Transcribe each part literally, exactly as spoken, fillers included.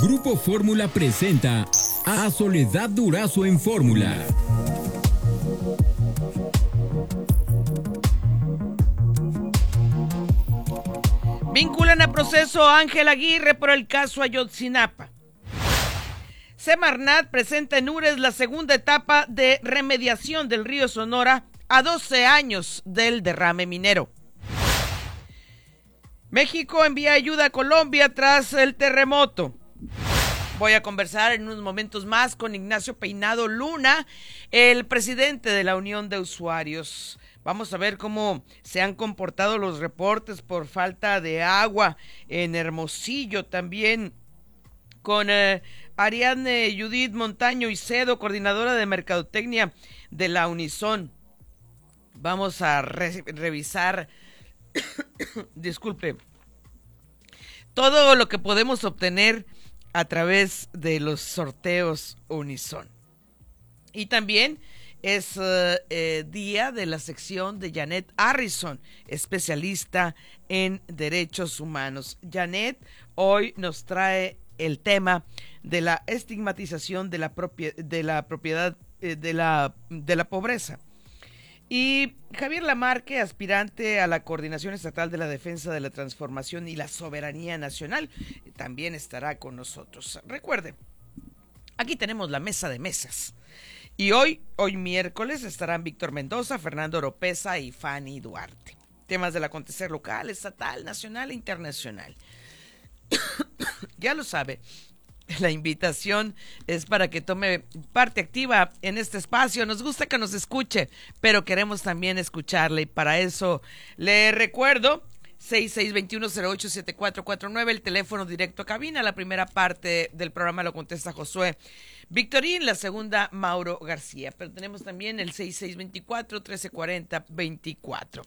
Grupo Fórmula presenta a Soledad Durazo en Fórmula. Vinculan a proceso a Ángel Aguirre por el caso Ayotzinapa. Semarnat presenta en Ures la segunda etapa de remediación del río Sonora a doce años del derrame minero. México envía ayuda a Colombia tras el terremoto. Voy a conversar en unos momentos más con Ignacio Peinado Luna, el presidente de la Unión de Usuarios. Vamos a ver cómo se han comportado los reportes por falta de agua en Hermosillo. También con eh, Ariadne Judith Montaño Icedo, coordinadora de Mercadotecnia de la Unison. Vamos a re- revisar, disculpe, todo lo que podemos obtener a través de los sorteos Unison. Y también es uh, eh, día de la sección de Janet Harrison, especialista en derechos humanos. Janet hoy nos trae el tema de la estigmatización de la, propia, de la propiedad eh, de, la, de la pobreza. Y Javier Lamarque, aspirante a la Coordinación Estatal de la Defensa de la Transformación y la Soberanía Nacional, también estará con nosotros. Recuerden, aquí tenemos la mesa de mesas. Y hoy, hoy miércoles, estarán Víctor Mendoza, Fernando Oropesa y Fanny Duarte. Temas del acontecer local, estatal, nacional e internacional. Ya lo sabe, la invitación es para que tome parte activa en este espacio. Nos gusta que nos escuche, pero queremos también escucharle. Y para eso le recuerdo seis seis dos uno cero ocho siete cuatro cuatro nueve, el teléfono directo a cabina. La primera parte del programa lo contesta Josué Victorín, la segunda Mauro García. Pero tenemos también el seis seis dos cuatro uno tres cuatro cero veinticuatro.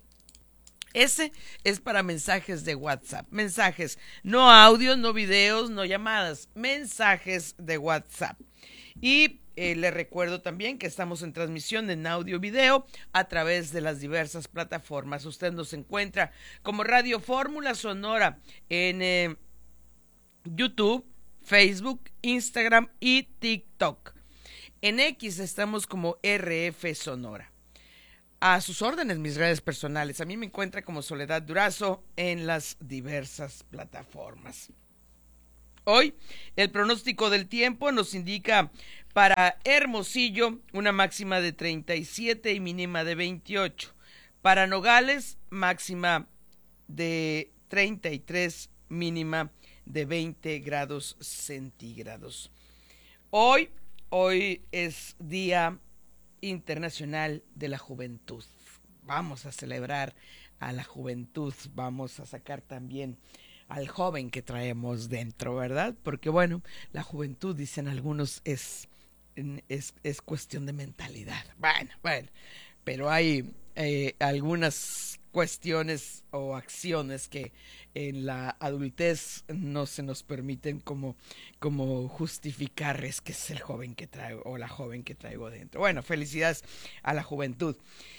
Ese es para mensajes de WhatsApp. Mensajes, no audios, no videos, no llamadas. Mensajes de WhatsApp. Y eh, le recuerdo también que estamos en transmisión en audio y video a través de las diversas plataformas. Usted nos encuentra como Radio Fórmula Sonora en eh, YouTube, Facebook, Instagram y TikTok. En X estamos como R F Sonora. A sus órdenes, mis redes personales. A mí me encuentra como Soledad Durazo en las diversas plataformas. Hoy, el pronóstico del tiempo nos indica para Hermosillo una máxima de treinta y siete y mínima de veintiocho. Para Nogales, máxima de treinta y tres, mínima de veinte grados centígrados. Hoy, hoy es día Internacional de la Juventud. Vamos a celebrar a la juventud, vamos a sacar también al joven que traemos dentro, ¿verdad? Porque bueno, la juventud, dicen algunos, es, es, es cuestión de mentalidad. Bueno, bueno, pero hay eh, algunas cuestiones o acciones que en la adultez no se nos permiten como, como justificar, es que es el joven que traigo o la joven que traigo dentro. Bueno, felicidades a la juventud.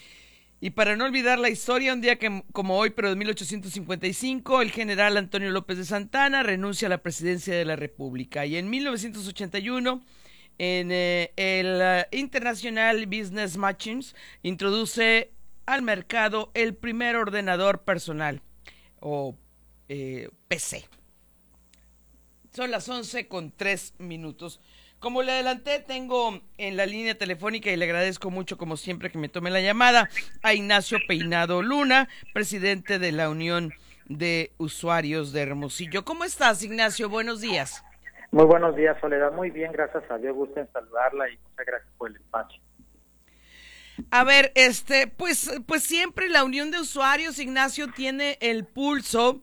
Y para no olvidar la historia, un día que, como hoy, pero de mil ochocientos cincuenta y cinco, el general Antonio López de Santana renuncia a la presidencia de la República. Y en mil novecientos ochenta y uno, en eh, el uh, International Business Machines, introduce al mercado el primer ordenador personal o eh, P C. Son las once con tres minutos. Como le adelanté, tengo en la línea telefónica, y le agradezco mucho como siempre que me tome la llamada, a Ignacio Peinado Luna, presidente de la Unión de Usuarios de Hermosillo. ¿Cómo estás, Ignacio? Buenos días. Muy buenos días, Soledad. Muy bien, gracias a Dios. Gusto en saludarla y muchas gracias por el espacio. A ver, este, pues, pues siempre la Unión de Usuarios, Ignacio, tiene el pulso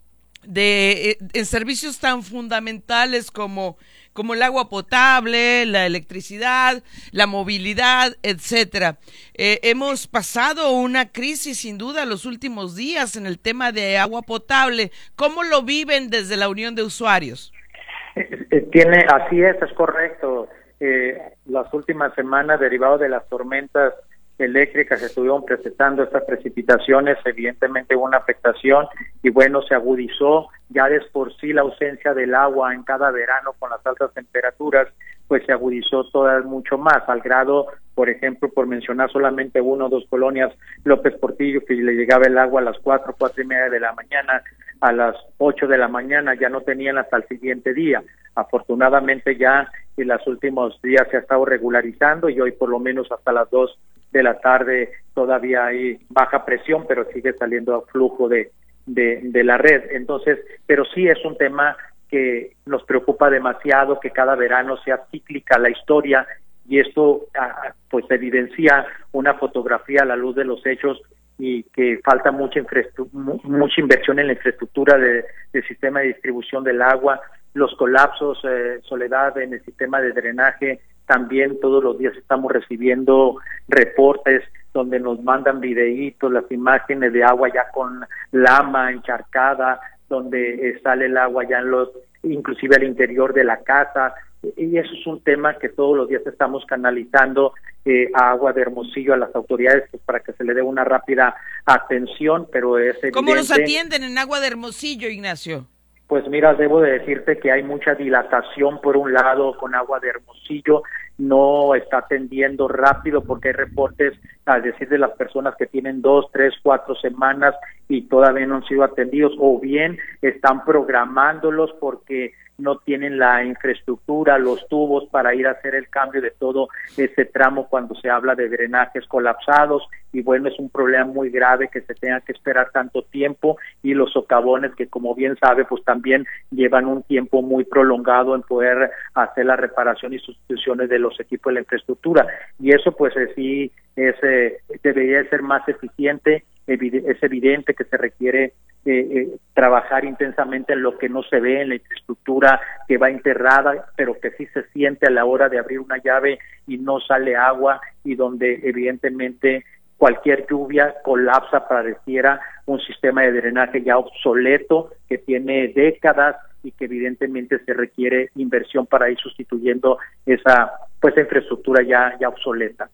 de eh, en servicios tan fundamentales como, como el agua potable, la electricidad, la movilidad, etcétera. Eh, hemos pasado una crisis sin duda los últimos días en el tema de agua potable. ¿Cómo lo viven desde la Unión de Usuarios? Eh, tiene, así es, es correcto. Eh, las últimas semanas, derivado de las tormentas eléctricas estuvieron presentando estas precipitaciones, evidentemente hubo una afectación y bueno, se agudizó ya de por sí la ausencia del agua en cada verano con las altas temperaturas, pues se agudizó todas mucho más, al grado, por ejemplo, por mencionar solamente uno o dos colonias, López Portillo, que le llegaba el agua a las cuatro, cuatro y media de la mañana, a las ocho de la mañana ya no tenían hasta el siguiente día. Afortunadamente ya en los últimos días se ha estado regularizando y hoy por lo menos hasta las dos de la tarde todavía hay baja presión, pero sigue saliendo flujo de, de, de la red. Entonces, pero sí es un tema que nos preocupa demasiado, que cada verano sea cíclica la historia y esto pues evidencia una fotografía a la luz de los hechos y que falta mucha infraestructura, mucha inversión en la infraestructura de, del sistema de distribución del agua, los colapsos, eh, Soledad, en el sistema de drenaje. También todos los días estamos recibiendo reportes donde nos mandan videitos, las imágenes de agua ya con lama encharcada, donde eh, sale el agua ya en los, inclusive al interior de la casa, y eso es un tema que todos los días estamos canalizando eh, a Agua de Hermosillo, a las autoridades, pues, para que se le dé una rápida atención, pero es evidente. ¿Cómo los atienden en Agua de Hermosillo, Ignacio? Pues mira, debo de decirte que hay mucha dilatación por un lado con Agua de Hermosillo, no está atendiendo rápido porque hay reportes, a decir de las personas que tienen dos, tres, cuatro semanas y todavía no han sido atendidos, o bien están programándolos porque no tienen la infraestructura, los tubos para ir a hacer el cambio de todo ese tramo cuando se habla de drenajes colapsados, y bueno, es un problema muy grave que se tenga que esperar tanto tiempo, y los socavones que, como bien sabe, pues también llevan un tiempo muy prolongado en poder hacer la reparación y sustituciones de los equipos de la infraestructura, y eso pues sí es, eh, debería ser más eficiente. Es evidente que se requiere eh, eh, trabajar intensamente en lo que no se ve, en la infraestructura que va enterrada, pero que sí se siente a la hora de abrir una llave y no sale agua, y donde evidentemente cualquier lluvia colapsa, pareciera un sistema de drenaje ya obsoleto, que tiene décadas y que evidentemente se requiere inversión para ir sustituyendo esa pues infraestructura ya, ya obsoleta.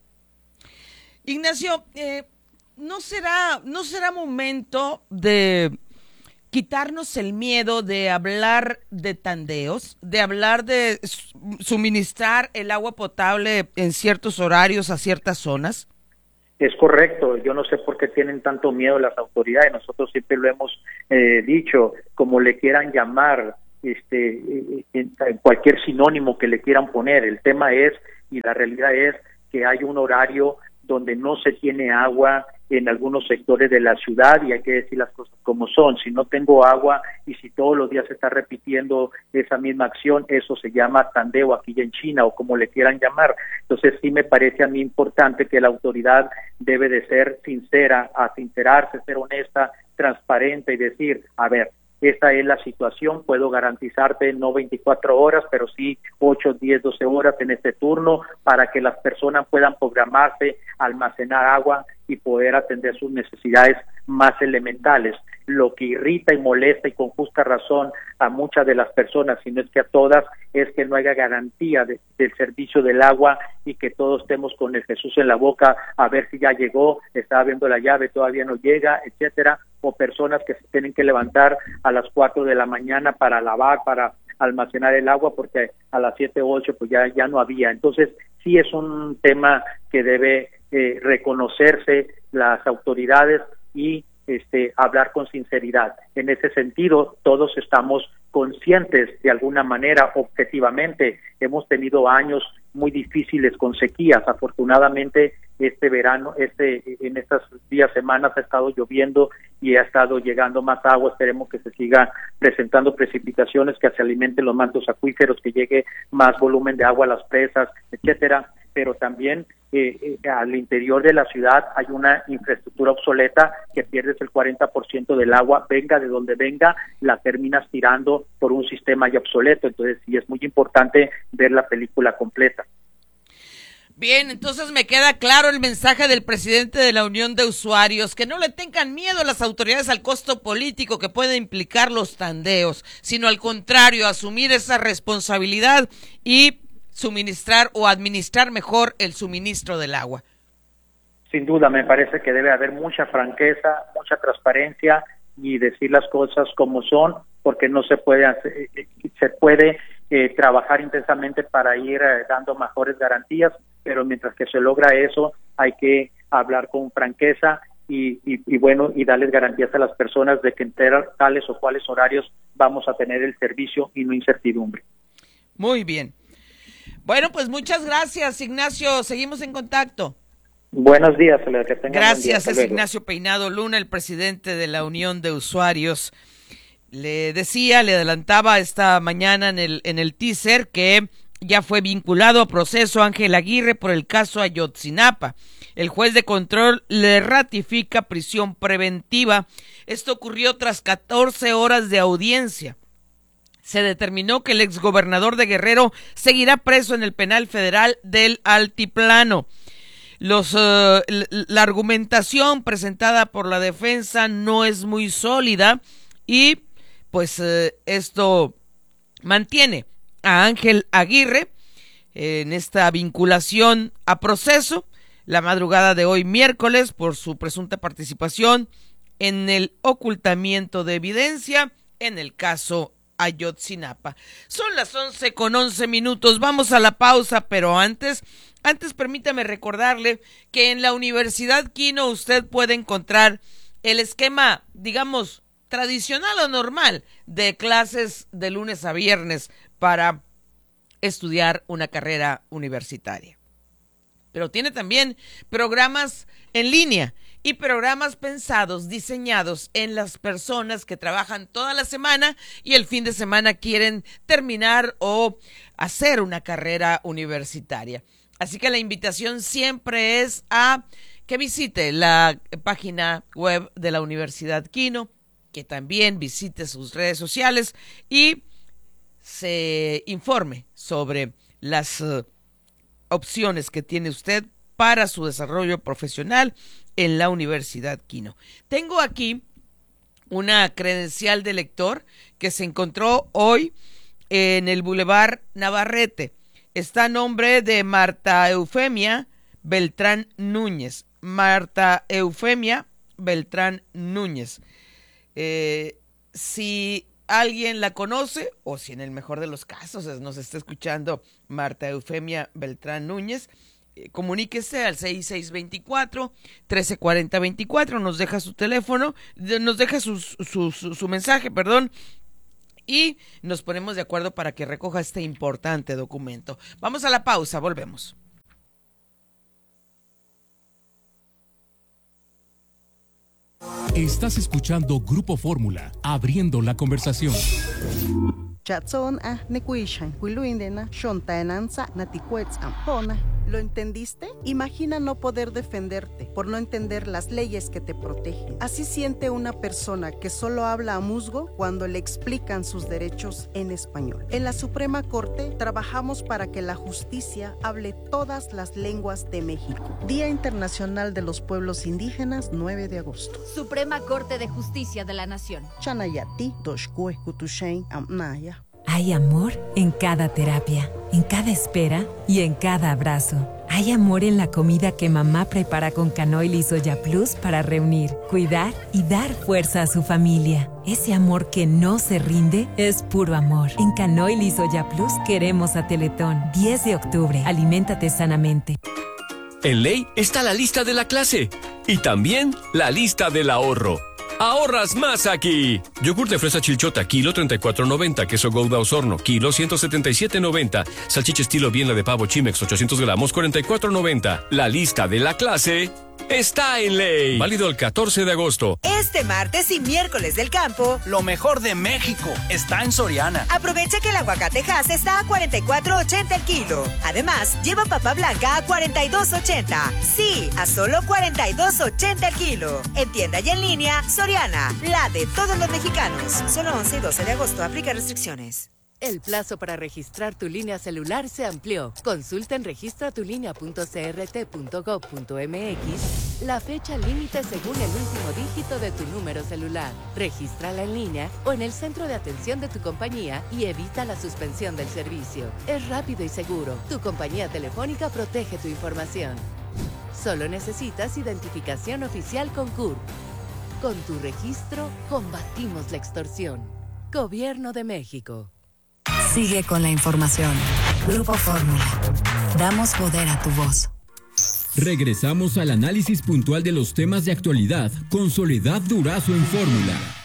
Ignacio, eh... ¿No será, no será momento de quitarnos el miedo de hablar de tandeos, de hablar de suministrar el agua potable en ciertos horarios a ciertas zonas? Es correcto, yo no sé por qué tienen tanto miedo las autoridades, nosotros siempre lo hemos eh, dicho, como le quieran llamar, este, en cualquier sinónimo que le quieran poner, el tema es, y la realidad es, que hay un horario donde no se tiene agua en algunos sectores de la ciudad, y hay que decir las cosas como son. Si no tengo agua y si todos los días se está repitiendo esa misma acción, eso se llama tandeo aquí en China, o como le quieran llamar. Entonces sí me parece a mí importante que la autoridad debe de ser sincera, a sincerarse, ser honesta, transparente y decir, a ver, esta es la situación, puedo garantizarte no veinticuatro horas, pero sí ocho, diez, doce horas en este turno para que las personas puedan programarse, almacenar agua y poder atender sus necesidades más elementales. Lo que irrita y molesta, y con justa razón, a muchas de las personas, si no es que a todas, es que no haya garantía de, del servicio del agua, y que todos estemos con el Jesús en la boca a ver si ya llegó, estaba viendo la llave, todavía no llega, etcétera, o personas que se tienen que levantar a las cuatro de la mañana para lavar, para almacenar el agua, porque a las siete o ocho pues ya, ya no había. Entonces sí es un tema que debe eh, reconocerse las autoridades y este hablar con sinceridad. En ese sentido, todos estamos conscientes de alguna manera, objetivamente. Hemos tenido años muy difíciles con sequías. Afortunadamente, este verano, este en estas días, semanas ha estado lloviendo y ha estado llegando más agua. Esperemos que se siga presentando precipitaciones, que se alimenten los mantos acuíferos, que llegue más volumen de agua a las presas, etcétera. Pero también eh, eh, al interior de la ciudad hay una infraestructura obsoleta, que pierdes el cuarenta por ciento del agua, venga de donde venga, la terminas tirando por un sistema ya obsoleto. Entonces sí es muy importante ver la película completa. Bien, entonces me queda claro el mensaje del presidente de la Unión de Usuarios, que no le tengan miedo a las autoridades al costo político que puede implicar los tandeos, sino al contrario, asumir esa responsabilidad y suministrar o administrar mejor el suministro del agua. sin duda me parece que debe haber mucha franqueza, mucha transparencia y decir las cosas como son, porque no se puede hacer, se puede eh, trabajar intensamente para ir eh, dando mejores garantías, pero mientras que se logra eso hay que hablar con franqueza y, y, y bueno, y darles garantías a las personas de que en tales o cuales horarios vamos a tener el servicio y no incertidumbre. Muy bien. Bueno, pues muchas gracias, Ignacio. Seguimos en contacto. Buenos días. Que tengan Gracias, buen día. es Ignacio Peinado Luna, el presidente de la Unión de Usuarios. Le decía, le adelantaba esta mañana en el, en el teaser que ya fue vinculado a proceso Ángel Aguirre por el caso Ayotzinapa. El juez de control le ratifica prisión preventiva. Esto ocurrió tras catorce horas de audiencia. Se determinó que el exgobernador de Guerrero seguirá preso en el penal federal del Altiplano. Los, uh, la argumentación presentada por la defensa no es muy sólida y pues uh, esto mantiene a Ángel Aguirre en esta vinculación a proceso la madrugada de hoy miércoles por su presunta participación en el ocultamiento de evidencia en el caso Ayotzinapa. Son las once con once minutos, vamos a la pausa, pero antes, antes permítame recordarle que en la Universidad Quino usted puede encontrar el esquema, digamos, tradicional o normal de clases de lunes a viernes para estudiar una carrera universitaria. Pero tiene también programas en línea y programas pensados, diseñados en las personas que trabajan toda la semana y el fin de semana quieren terminar o hacer una carrera universitaria. Así que la invitación siempre es a que visite la página web de la Universidad Quino, que también visite sus redes sociales y se informe sobre las uh, opciones que tiene usted para su desarrollo profesional en la Universidad Quino. Tengo aquí una credencial de lector que se encontró hoy en el Boulevard Navarrete. Está a nombre de Marta Eufemia Beltrán Núñez. Marta Eufemia Beltrán Núñez. Eh, si alguien la conoce, o si en el mejor de los casos nos está escuchando Marta Eufemia Beltrán Núñez, eh, comuníquese al seis seis dos cuatro, uno tres cuatro cero dos cuatro, nos deja su teléfono, nos deja su, su, su, su mensaje, perdón, y nos ponemos de acuerdo para que recoja este importante documento. Vamos a la pausa, volvemos. Estás escuchando Grupo Fórmula, abriendo la conversación. Chatson a nekuishan, huiluindena, shontaenanza, naticuetz ampona. ¿Lo entendiste? Imagina no poder defenderte por no entender las leyes que te protegen. Así siente una persona que solo habla a musgo cuando le explican sus derechos en español. En la Suprema Corte trabajamos para que la justicia hable todas las lenguas de México. Día Internacional de los Pueblos Indígenas, nueve de agosto. Suprema Corte de Justicia de la Nación. Chanayati, doshkue kutushain amnaya. Hay amor en cada terapia, en cada espera y en cada abrazo. Hay amor en la comida que mamá prepara con Canoil y Soya Plus para reunir, cuidar y dar fuerza a su familia. Ese amor que no se rinde es puro amor. En Canoil y Soya Plus queremos a Teletón. diez de octubre. Aliméntate sanamente. En Ley está la lista de la clase y también la lista del ahorro. ¡Ahorras más aquí! Yogur de fresa Chilchota, kilo treinta y cuatro noventa. Queso Gouda Osorno, kilo ciento setenta y siete noventa. Salchicha estilo Bienla de pavo Chimex, ochocientos gramos, cuarenta y cuatro noventa. La lista de la clase está en Ley. Válido el catorce de agosto. Este martes y miércoles del campo, lo mejor de México está en Soriana. Aprovecha que el aguacate Hass está a cuarenta y cuatro ochenta el kilo. Además, lleva papa blanca a cuarenta y dos ochenta. Sí, a solo cuarenta y dos ochenta el kilo. En tienda y en línea, Soriana, la de todos los mexicanos. Solo once y doce de agosto, aplica restricciones. El plazo para registrar tu línea celular se amplió. Consulta en registra tu línea punto c r t punto gov punto m x la fecha límite según el último dígito de tu número celular. Regístrala en línea o en el centro de atención de tu compañía y evita la suspensión del servicio. Es rápido y seguro. Tu compañía telefónica protege tu información. Solo necesitas identificación oficial con C U R P. Con tu registro, combatimos la extorsión. Gobierno de México. Sigue con la información. Grupo Fórmula. Damos poder a tu voz. Regresamos al análisis puntual de los temas de actualidad con Soledad Durazo en Fórmula.